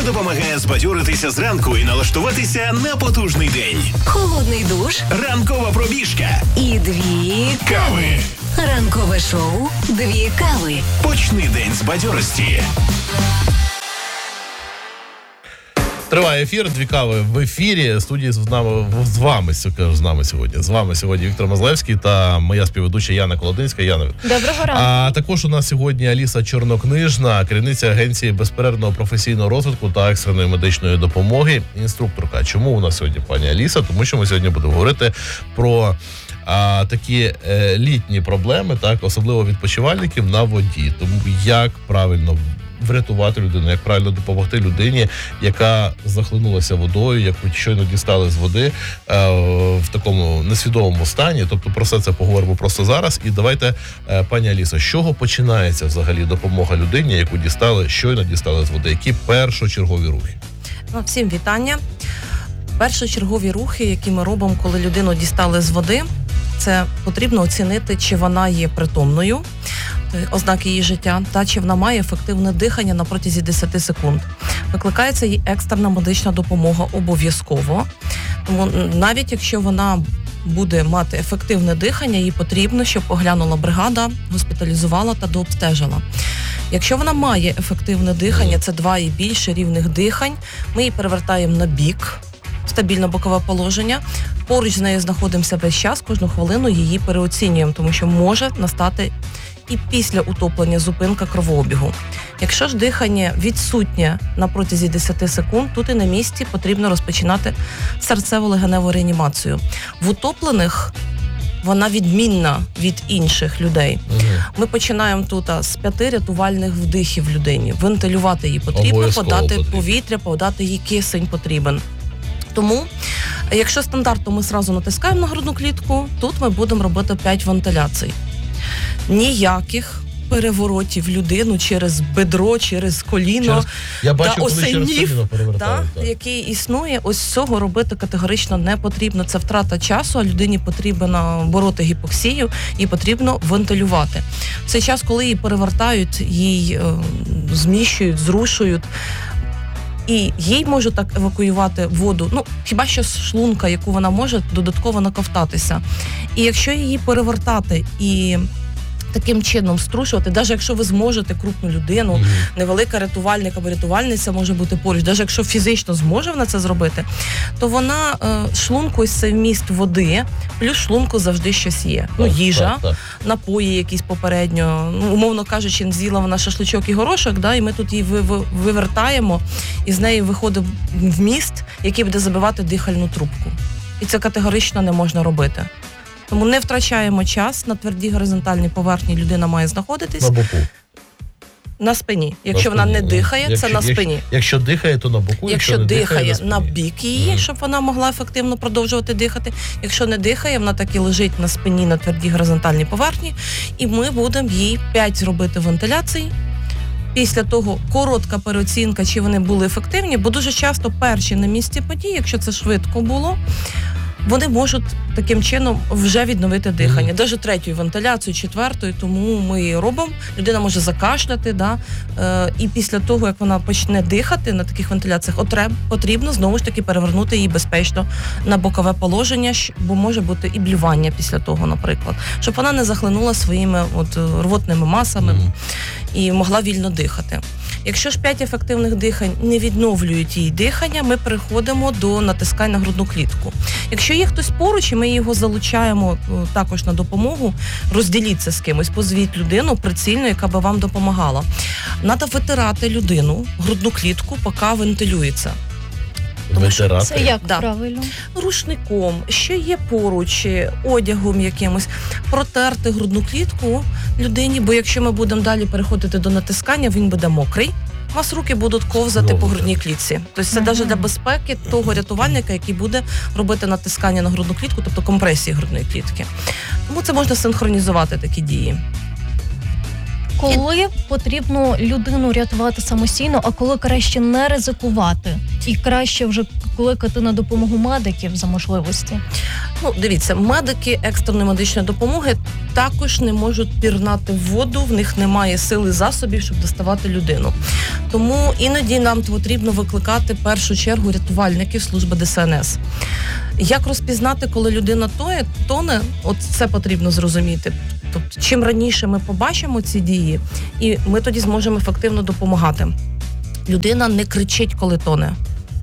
допомагає збадьоритися зранку і налаштуватися на потужний день. Холодний душ, Ранкова пробіжка і 2 кави. Ранкове шоу «2 кави». Почни день з бадьорості. Триває ефір, 2 кави в ефірі. Студії з вами сьогодні Віктор Мазлевський та моя співведуча Яна Колодинська. Яна. Доброго ранку. А також у нас сьогодні Аліса Чорнокнижна, керівниця агенції безперервного професійного розвитку та екстреної медичної допомоги, інструкторка. Чому у нас сьогодні пані Аліса? Тому що ми сьогодні будемо говорити про такі літні проблеми, так, особливо відпочивальників на воді. Тому як правильно врятувати людину, як правильно допомогти людині, яка захлинулася водою, яку щойно дістали з води в такому несвідомому стані. Тобто про все це поговоримо просто зараз. І давайте, пані Алісо, з чого починається взагалі допомога людині, яку щойно дістали з води? Які першочергові рухи? Всім вітання. Першочергові рухи, які ми робимо, коли людину дістали з води, це потрібно оцінити, чи вона є притомною, ознаки її життя, та чи вона має ефективне дихання на протязі 10 секунд. Викликається їй екстрена медична допомога обов'язково. Тому навіть якщо вона буде мати ефективне дихання, їй потрібно, щоб оглянула бригада, госпіталізувала та дообстежила. Якщо вона має ефективне дихання, це 2 і більше рівних дихань, ми її перевертаємо на бік, стабільне бокове положення. Поруч з нею знаходимося весь час, кожну хвилину її переоцінюємо, тому що може настати і після утоплення зупинка кровообігу. Якщо ж дихання відсутнє на протязі 10 секунд, тут і на місці потрібно розпочинати серцево-легеневу реанімацію. В утоплених вона відмінна від інших людей. Ми починаємо тут з 5 рятувальних вдихів людині. Вентилювати її потрібно, подати повітря, подати їй кисень потрібен. Тому, якщо стандарт, то ми одразу натискаємо на грудну клітку, тут ми будемо робити 5 вентиляцій. Ніяких переворотів людину через бедро, через коліно та осенів, який існує, ось цього робити категорично не потрібно. Це втрата часу, а людині потрібно бороти гіпоксію, їй потрібно вентилювати. В цей час, коли її перевертають, їй зміщують, зрушують, і їй може так евакуювати воду, хіба що з шлунка, яку вона може додатково наковтатися. І якщо її перевертати і таким чином струшувати, навіть якщо ви зможете крупну людину, невелика рятувальник або рятувальниця може бути поруч, навіть якщо фізично зможе вона це зробити, то вона шлунку ось цей вміст води, плюс шлунку завжди щось є. Їжа, напої якісь попередньо, умовно кажучи, з'їла вона шашличок і горошок, і ми тут її вивертаємо, і з неї виходить вміст, який буде забивати дихальну трубку. І це категорично не можна робити. Тому не втрачаємо час, на твердій горизонтальній поверхні людина має знаходитись. На боку. На спині. Якщо вона не дихає, це на спині. Якщо дихає, то на боку. Якщо дихає, на бік її, щоб вона могла ефективно продовжувати дихати. Якщо не дихає, вона так і лежить на спині на твердій горизонтальній поверхні. І ми будемо їй 5 зробити вентиляцій. Після того коротка переоцінка, чи вони були ефективні, бо дуже часто перші на місці події, якщо це швидко було, вони можуть таким чином вже відновити дихання. Навіть 3-ю вентиляцію, 4-ю, тому ми її робимо. Людина може закашляти, і після того, як вона почне дихати на таких вентиляціях, потрібно знову ж таки перевернути її безпечно на бокове положення, бо може бути і блювання після того, наприклад, щоб вона не захлинула своїми рвотними масами і могла вільно дихати. Якщо ж 5 ефективних дихань не відновлюють її дихання, ми переходимо до натискань на грудну клітку. Якщо є хтось поруч, і ми його залучаємо також на допомогу, розділіться з кимось, позвіть людину прицільно, яка би вам допомагала. Надо витирати людину, грудну клітку, поки вентилюється. Витирати? Це як правильно? Рушником, що є поруч, одягом якимось. Протерти грудну клітку людині, бо якщо ми будемо далі переходити до натискання, він буде мокрий. У вас руки будуть ковзати по грудній клітці. Тобто це навіть для безпеки того рятувальника, який буде робити натискання на грудну клітку, тобто компресії грудної клітки. Тому це можна синхронізувати, такі дії. Коли потрібно людину рятувати самостійно, а коли краще не ризикувати? І краще вже кликати на допомогу медиків за можливості? Ну, дивіться, медики екстреної медичної допомоги також не можуть пірнати в воду, в них немає сили засобів, щоб доставати людину. Тому іноді нам потрібно викликати в першу чергу рятувальників служби ДСНС. Як розпізнати, коли людина тоне, от це потрібно зрозуміти. Тобто, чим раніше ми побачимо ці дії, і ми тоді зможемо ефективно допомагати. Людина не кричить, коли тоне.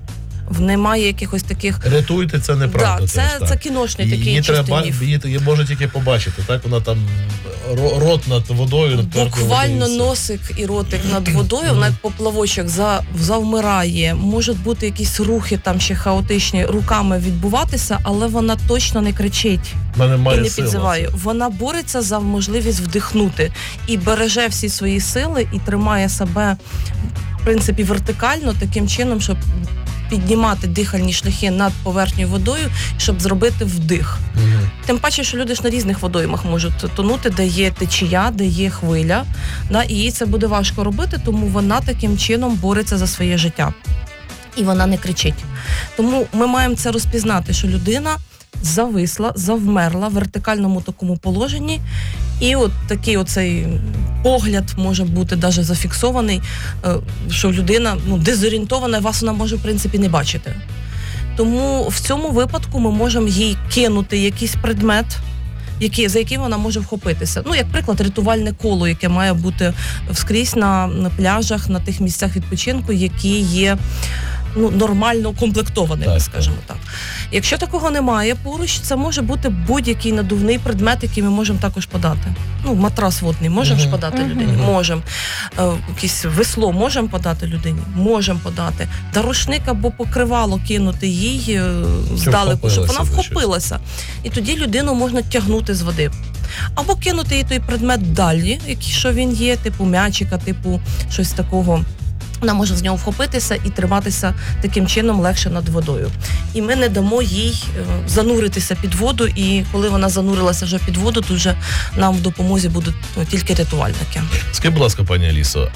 Немає якихось таких... Рятуйте, це неправда. Да, це кіношний такий її чистий міф. Її може тільки побачити, так? Вона там рот над водою. Буквально носик і ротик над водою, вона як поплавочок завмирає. Можуть бути якісь рухи там ще хаотичні, руками відбуватися, але вона точно не кричить і не підзиває. Вона бореться за можливість вдихнути і береже всі свої сили і тримає себе, в принципі, вертикально, таким чином, щоб піднімати дихальні шляхи над поверхнею водою, щоб зробити вдих. Тим паче, що люди ж на різних водоймах можуть тонути, де є течія, де є хвиля, да, і їй це буде важко робити, тому вона таким чином бореться за своє життя. І вона не кричить. Тому ми маємо це розпізнати, що людина зависла, завмерла в вертикальному такому положенні, і от такий оцей погляд може бути навіть зафіксований, що людина дезорієнтована, вас вона може, в принципі, не бачити. Тому в цьому випадку ми можемо їй кинути якийсь предмет, за який вона може вхопитися. Ну, як приклад, рятувальне коло, яке має бути вскрізь на пляжах, на тих місцях відпочинку, які є нормально укомплектованими, скажімо так. Якщо такого немає поруч, це може бути будь-який надувний предмет, який ми можемо також подати. Матрас водний можемо ж подати людині? Можемо. Якесь весло можемо подати людині? Можемо подати. Та рушник або покривало кинути їй здалеку, щоб вона вхопилася. І тоді людину можна тягнути з води. Або кинути їй той предмет далі, якщо він є, типу м'ячика, типу щось такого. Вона може з нього вхопитися і триматися таким чином легше над водою. І ми не дамо їй зануритися під воду, і коли вона занурилася вже під воду, то вже нам в допомозі будуть тільки рятувальники. Скажіть, будь ласка, пані Алісо,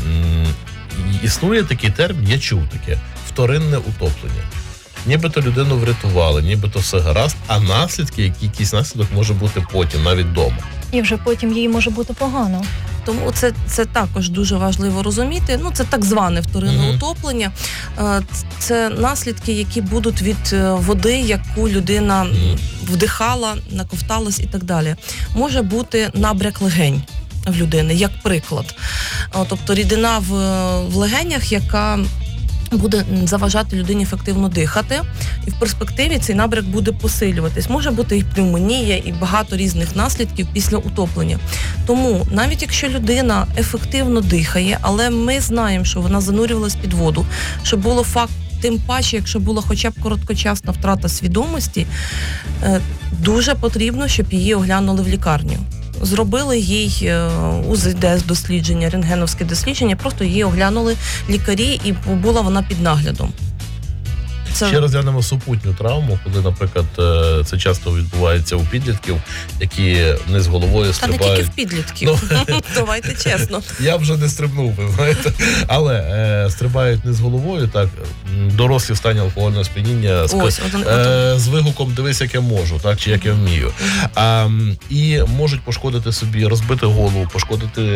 існує такий термін, я чув таке, вторинне утоплення. Нібито людину врятували, нібито все гаразд, а наслідки, якийсь наслідок може бути потім, навіть вдома. І вже потім їй може бути погано. Тому це також дуже важливо розуміти. Це так зване вторинне утоплення. Це наслідки, які будуть від води, яку людина вдихала, наковталась і так далі. Може бути набряк легень в людини, як приклад. Тобто рідина в легенях, яка буде заважати людині ефективно дихати, і в перспективі цей набряк буде посилюватись. Може бути і пневмонія, і багато різних наслідків після утоплення. Тому навіть якщо людина ефективно дихає, але ми знаємо, що вона занурювалась під воду, що було факт, тим паче, якщо була хоча б короткочасна втрата свідомості, дуже потрібно, щоб її оглянули в лікарню. Зробили їй УЗД-дослідження, рентгеновське дослідження, просто її оглянули лікарі, і була вона під наглядом. Ще розглянемо супутню травму, коли, наприклад, це часто відбувається у підлітків, які не з головою стрибають. Та не тільки в підлітків, давайте чесно. Я вже не стрибнув, ви знаєте. Але стрибають не з головою, так, дорослі в стані алкогольного сп'яніння з вигуком «дивись, як я можу», так, чи як я вмію. І можуть пошкодити собі, розбити голову, пошкодити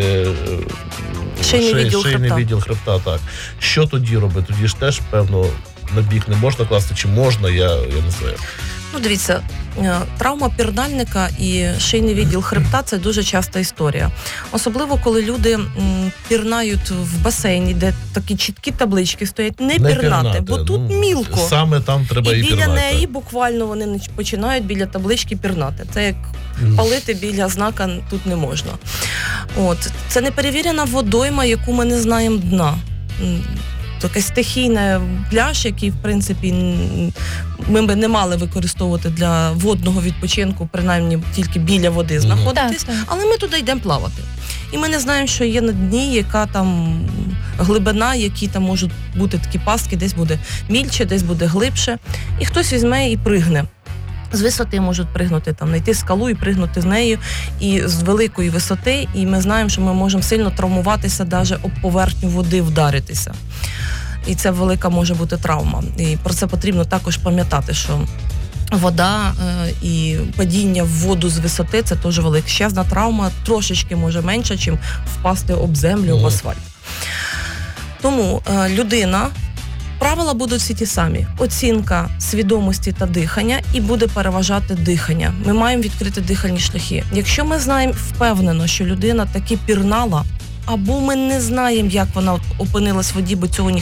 шийний відділ хребта. Так. Що тоді робити? Тоді ж теж, певно, на бік не можна класти, чи можна, я не знаю. Дивіться, травма пірнальника і шийний відділ хребта – це дуже часта історія. Особливо, коли люди пірнають в басейні, де такі чіткі таблички стоять, не пірнати, бо тут мілко. Саме там треба і пірнати. І біля неї буквально вони починають біля таблички пірнати. Це як палити біля знака тут не можна. Це неперевірена водойма, яку ми не знаємо дна. Такий стихійний пляж, який, в принципі, ми б не мали використовувати для водного відпочинку, принаймні тільки біля води знаходитись, але ми туди йдемо плавати. І ми не знаємо, що є на дні, яка там глибина, які там можуть бути такі пастки, десь буде мільче, десь буде глибше. І хтось візьме і пригне. З висоти можуть пригнути, знайти скалу і пригнути з нею, і з великої висоти, і ми знаємо, що ми можемо сильно травмуватися, навіть об поверхню води вдаритися. І це велика може бути травма. І про це потрібно також пам'ятати, що вода і падіння в воду з висоти – це теж величезна травма, трошечки може менша, ніж впасти об землю, в асфальт. Тому людина, правила будуть всі ті самі. Оцінка свідомості та дихання, і буде переважати дихання. Ми маємо відкрити дихальні шляхи. Якщо ми знаємо впевнено, що людина таки пірнала, або ми не знаємо, як вона опинилась в воді, бо цього ніхто